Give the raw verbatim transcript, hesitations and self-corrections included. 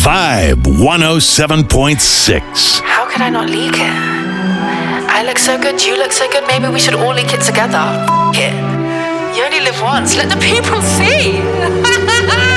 Vibe one oh seven point six. How could I not leak it? I look so good, you look so good, maybe we should all leak it together. F- it. You only live once, let the people see.